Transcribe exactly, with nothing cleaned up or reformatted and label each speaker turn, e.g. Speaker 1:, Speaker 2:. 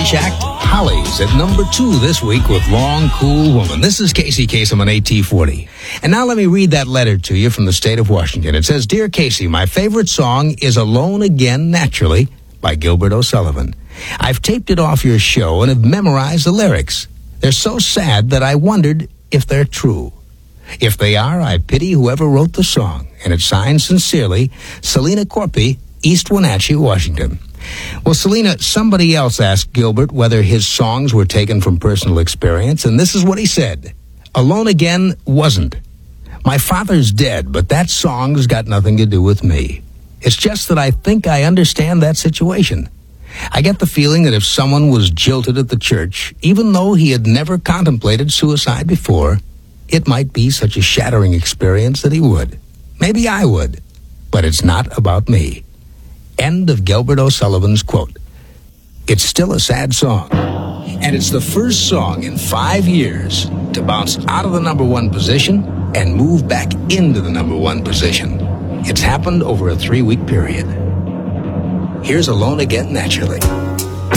Speaker 1: French act Hollies at number two this week with Long Cool Woman. This is Casey Kasem on A T forty. And now let me read that letter to you from the state of Washington. It says, Dear Casey, my favorite song is Alone Again Naturally by Gilbert O'Sullivan. I've taped it off your show and have memorized the lyrics. They're so sad that I wondered if they're true. If they are, I pity whoever wrote the song. And it's signed sincerely, Selena Corpy, East Wenatchee, Washington. Well, Selena, somebody else asked Gilbert whether his songs were taken from personal experience, and this is what he said. Alone Again wasn't. My father's dead, but that song's got nothing to do with me. It's just that I think I understand that situation. I get the feeling that if someone was jilted at the church, even though he had never contemplated suicide before, it might be such a shattering experience that he would. Maybe I would. But it's not about me. End of Gilbert O'Sullivan's quote. It's still a sad song. And it's the first song in five years to bounce out of the number one position and move back into the number one position. It's happened over a three-week period. Here's Alone Again Naturally.